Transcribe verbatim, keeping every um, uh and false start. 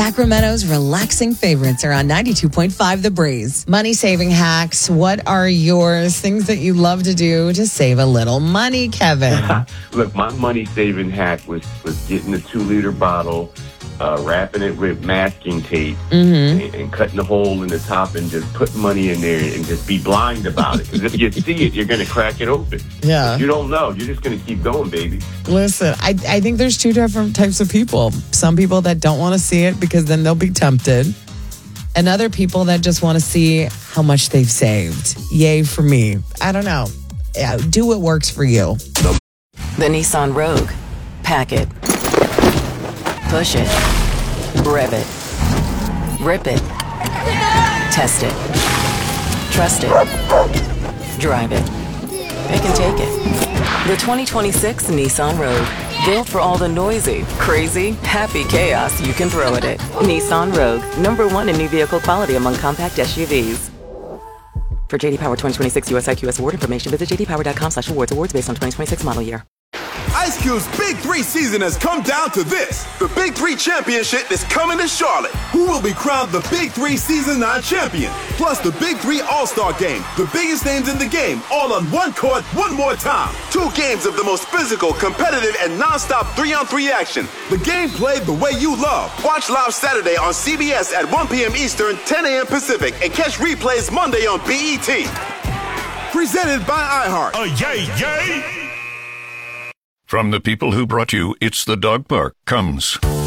Sacramento's relaxing favorites are on ninety-two point five The Breeze. Money-saving hacks. What are yours? Things that you love to do to save a little money, Kevin. Look, my money-saving hack was, was getting a two-liter bottle, uh, wrapping it with masking tape, Mm-hmm. and, and cutting a hole in the top and just putting money in there and just be blind about it. Because if you see it, you're going to crack it open. Yeah. If you don't know, you're just going to keep going, baby. Listen, I, I think there's two different types of people. Some people that don't want to see it because then they'll be tempted. And other people that just want to see how much they've saved. Yay for me. I don't know. Yeah, do what works for you. The Nissan Rogue. Pack it. Push it. Rev it. Rip it. Test it. Trust it. Drive it. Pick and take it. The twenty twenty-six Nissan Rogue. Built for all the noisy, crazy, happy chaos you can throw at it. Nissan Rogue. Number one in new vehicle quality among compact S U Vs. For J D Power twenty twenty-six U S I Q S award information, visit j d power dot com slash awards. Awards based on twenty twenty-six model year. Ice Cube's Big Three season has come down to this. The Big Three Championship is coming to Charlotte. Who will be crowned the Big Three Season nine champion? Plus the Big Three All-Star Game. The biggest names in the game, all on one court, one more time. Two games of the most physical, competitive, and non-stop three-on-three action. The game played the way you love. Watch live Saturday on C B S at one p.m. Eastern, ten a.m. Pacific, and catch replays Monday on B E T. Presented by iHeart. Oh, yay, yay! From the people who brought you It's the Dog Park comes